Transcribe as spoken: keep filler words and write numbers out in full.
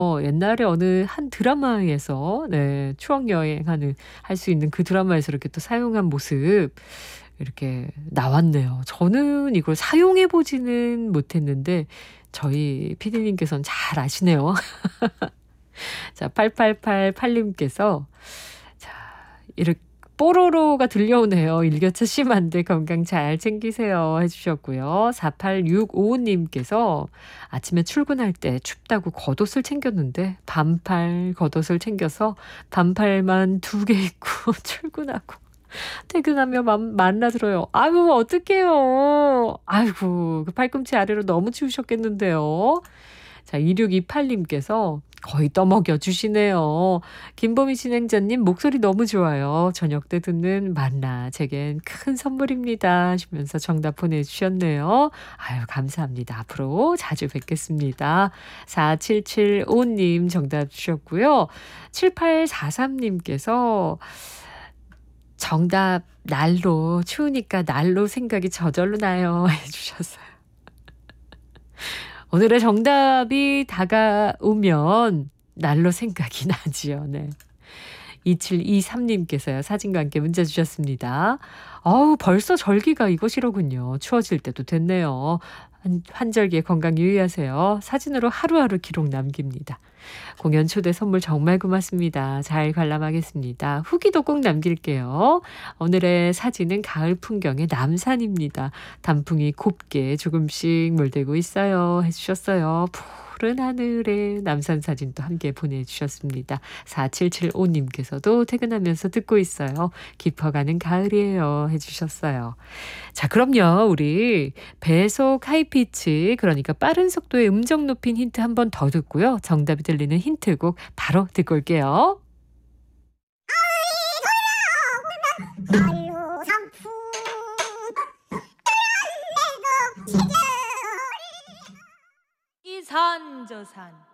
어 옛날에 어느 한 드라마에서 네 추억 여행하는 할 수 있는 그 드라마에서 이렇게 또 사용한 모습 이렇게 나왔네요. 저는 이걸 사용해 보지는 못했는데 저희 피디님께서는 잘 아시네요. 자 팔팔팔팔 님께서 자 이렇 뽀로로가 들려오네요. "일교차 심한데 건강 잘 챙기세요." 해 주셨고요. 사팔육오 님께서 "아침에 출근할 때 춥다고 겉옷을 챙겼는데 반팔 겉옷을 챙겨서 반팔만 두 개 입고 출근하고 퇴근하며 만 만나들어요." 아유 어떡해요. 아이고 그 팔꿈치 아래로 너무 추우셨겠는데요. 자 이육이팔 님께서 거의 떠먹여 주시네요. "김보미 진행자님 목소리 너무 좋아요. 저녁 때 듣는 만나 제겐 큰 선물입니다." 하시면서 정답 보내주셨네요. 아유 감사합니다. 앞으로 자주 뵙겠습니다. 사칠칠오 님 정답 주셨고요. 칠팔사삼 님께서 정답 난로 추우니까 난로 생각이 저절로 나요 해 주셨어요. 오늘의 정답이 다가오면 난로 생각이 나지요. 네. 이칠이삼 님께서요. 사진과 함께 문자 주셨습니다. 어우 벌써 절기가 이곳이로군요. 추워질 때도 됐네요. 한 환절기에 건강 유의하세요. 사진으로 하루하루 기록 남깁니다. 공연 초대 선물 정말 고맙습니다. 잘 관람하겠습니다. 후기도 꼭 남길게요. 오늘의 사진은 가을 풍경의 남산입니다. 단풍이 곱게 조금씩 물들고 있어요. 해 주셨어요. 푸른 하늘에 남산 사진도 함께 보내주셨습니다. 사칠칠오 님께서도 퇴근하면서 듣고 있어요. 깊어가는 가을이에요. 해 주셨어요. 자 그럼요. 우리 배속 하이피치 그러니까 빠른 속도의 음정 높인 힌트 한 번 더 듣고요. 정답이 들리는 힌트곡 바로 듣고 올게요. 이산저산